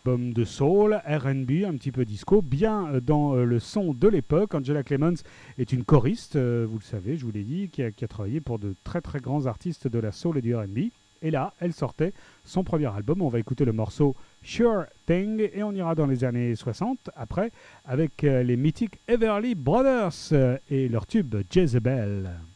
Album de soul, R&B, un petit peu disco, bien dans le son de l'époque. Angela Clemens est une choriste, vous le savez, je vous l'ai dit, qui a travaillé pour de très très grands artistes de la soul et du R&B. Et là, elle sortait son premier album. On va écouter le morceau Sure Thing et on ira dans les années 60 après avec les mythiques Everly Brothers et leur tube Jezebel.